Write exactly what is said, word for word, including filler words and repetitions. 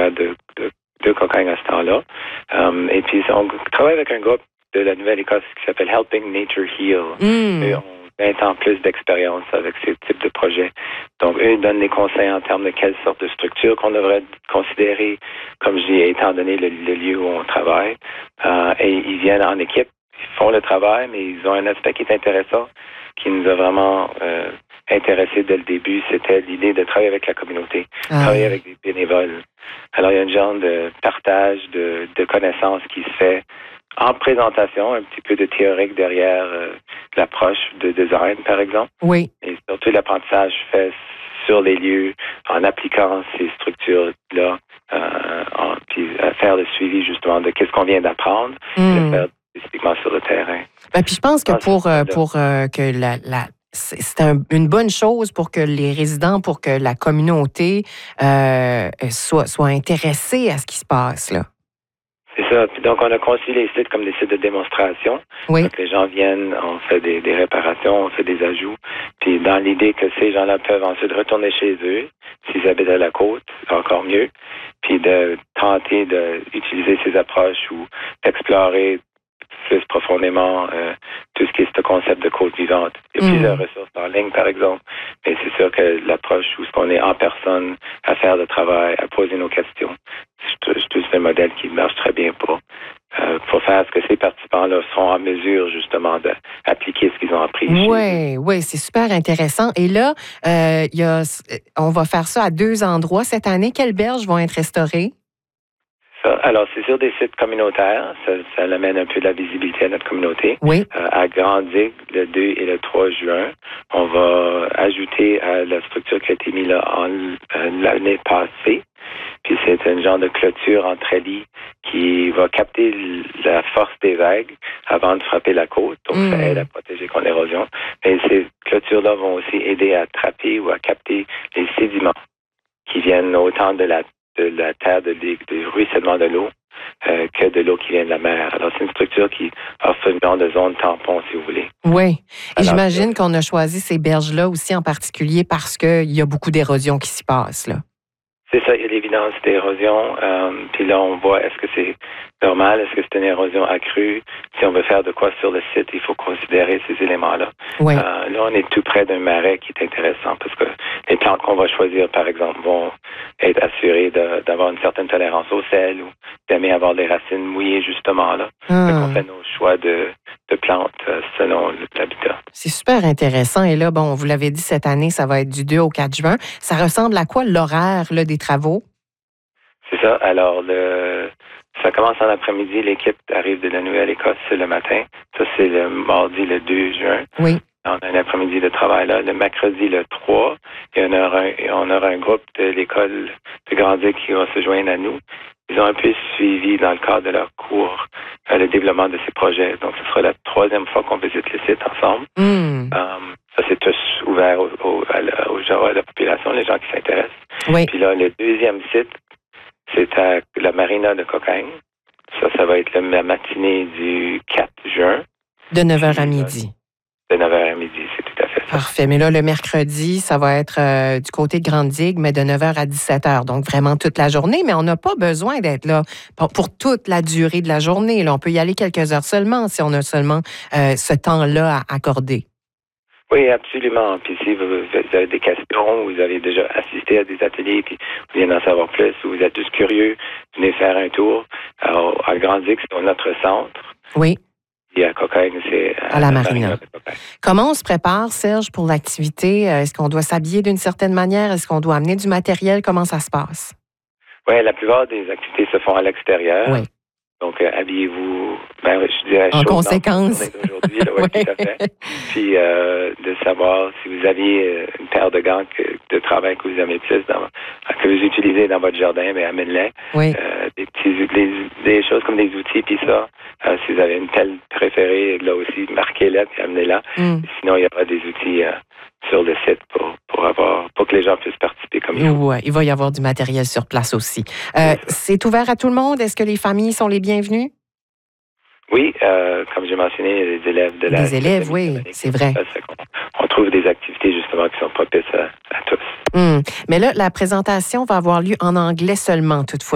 cas de, de, de cocaïne à ce temps-là. Um, et puis, on travaille avec un groupe de la Nouvelle-Écosse qui s'appelle Helping Nature Heal. Mm. Eux ont vingt ans plus d'expérience avec ce type de projet. Donc, eux ils donnent des conseils en termes de quelle sorte de structure qu'on devrait considérer, comme je dis, étant donné le, le lieu où on travaille. Euh, et ils viennent en équipe, ils font le travail, mais ils ont un aspect qui est intéressant, qui nous a vraiment euh, intéressés dès le début. C'était l'idée de travailler avec la communauté, ah. travailler avec des bénévoles. Alors, il y a une genre de partage de, de connaissances qui se fait en présentation, un petit peu de théorique derrière euh, l'approche de design, par exemple. Oui. Et surtout, l'apprentissage fait sur les lieux, en appliquant ces structures-là, euh, en, puis à faire le suivi, justement, de qu'est-ce qu'on vient d'apprendre, mm. et le faire spécifiquement sur le terrain. Ben, puis je pense que pour, euh, pour euh, que la... la... c'est un, une bonne chose pour que les résidents, pour que la communauté euh, soit, soit intéressée à ce qui se passe, là. C'est ça. Puis donc, on a conçu les sites comme des sites de démonstration. Oui. Donc, les gens viennent, on fait des, des réparations, on fait des ajouts. Puis, dans l'idée que ces gens-là peuvent ensuite retourner chez eux, s'ils habitent à la côte, encore mieux. Puis, de tenter d'utiliser ces approches ou d'explorer plus profondément euh, tout ce qui est ce concept de côte vivante. Il y a mmh. plusieurs ressources en ligne, par exemple, mais c'est sûr que l'approche où ce qu'on est en personne à faire le travail, à poser nos questions, c'est tout un modèle qui marche très bien pour, euh, pour faire ce que ces participants-là sont en mesure, justement, d'appliquer ce qu'ils ont appris. Oui, oui, c'est super intéressant. Et là, euh, y a, on va faire ça à deux endroits cette année. Quelles berges vont être restaurées? Ça. Alors, c'est sur des sites communautaires. Ça, ça amène un peu de la visibilité à notre communauté. Oui. Euh, à Grand-Digue, le deux et le trois juin, on va ajouter à la structure qui a été mise là en, euh, l'année passée. Puis c'est un genre de clôture en treillis qui va capter la force des vagues avant de frapper la côte. Donc, mmh. ça aide à protéger contre l'érosion. Mais ces clôtures-là vont aussi aider à attraper ou à capter les sédiments qui viennent autant de la de la terre, de, de, de ruissellement de l'eau, euh, que de l'eau qui vient de la mer. Alors, c'est une structure qui offre une genre de zone tampon, si vous voulez. Oui. Et Alors, j'imagine qu'on a choisi ces berges-là aussi en particulier parce qu'il y a beaucoup d'érosion qui s'y passe, là. C'est ça, il y a l'évidence d'érosion. Euh, puis là, on voit, est-ce que c'est normal? Est-ce que c'est une érosion accrue? Si on veut faire de quoi sur le site, il faut considérer ces éléments-là. Oui. Euh, là, on est tout près d'un marais qui est intéressant parce que les plantes qu'on va choisir, par exemple, vont être assurées de, d'avoir une certaine tolérance au sel ou d'aimer avoir des racines mouillées, justement, là. Hum. Donc, on fait nos choix de, de plantes selon l'habitat. C'est super intéressant. Et là, bon, vous l'avez dit, cette année, ça va être du deux au quatre juin. Ça ressemble à quoi l'horaire là, des travaux? C'est ça. Alors, le, ça commence en après-midi. L'équipe arrive de la Nouvelle-Écosse le matin. Ça, c'est le mardi, le deux juin. Oui. On a un après-midi de travail là. Le mercredi, le trois, et on aura un, on aura un groupe de l'école de Grand-Digue qui va se joindre à nous. Ils ont un peu suivi dans le cadre de leur cours euh, le développement de ces projets. Donc, ce sera la troisième fois qu'on visite le site ensemble. Mm. Um, ça, c'est tous ouvert au, au, à, la, au genre à la population, les gens qui s'intéressent. Oui. Puis là, le deuxième site, c'est à la marina de Cocagne. Ça, ça va être la matinée du quatre juin. De neuf heures à midi. De neuf heures à midi, c'est tout à fait ça. Parfait. Mais là, le mercredi, ça va être euh, du côté de Grand-Digue, mais de neuf heures à dix-sept heures. Donc, vraiment toute la journée. Mais on n'a pas besoin d'être là pour, pour toute la durée de la journée. Là, on peut y aller quelques heures seulement si on a seulement euh, ce temps-là à accorder. Oui, absolument. Puis si vous avez des questions, vous avez déjà assisté à des ateliers, puis vous voulez en savoir plus, ou vous êtes juste curieux, venez faire un tour. Alors, à Grand-Digue, c'est notre centre. Oui. Et à Cocagne, c'est à, à la, la marina. marina. Comment on se prépare, Serge, pour l'activité? Est-ce qu'on doit s'habiller d'une certaine manière? Est-ce qu'on doit amener du matériel? Comment ça se passe? Oui, la plupart des activités se font à l'extérieur. Oui. Donc, euh, habillez-vous, ben, je dirais, en conséquence. Aujourd'hui, là, oui, tout à fait. Puis, euh, de savoir si vous aviez une paire de gants que, de travail que vous aimez plus, dans, que vous utilisez dans votre jardin, ben, amène-les. Oui. Euh, des, petits, des, des choses comme des outils, puis ça. Euh, si vous avez une telle préférée, là aussi, marquez-la, puis amenez-la. Mm. Sinon, il y aura des outils euh, sur le site pour, pour avoir, pour que les gens puissent participer comme il faut. Oui, il va y avoir du matériel sur place aussi. Euh, c'est ouvert à tout le monde? Est-ce que les familles sont les bienvenues? Oui, euh, comme j'ai mentionné, les élèves de la... Les élèves, oui, c'est vrai. On, on trouve des activités, justement, qui sont propices à, à tous. Mmh. Mais là, la présentation va avoir lieu en anglais seulement, toutefois.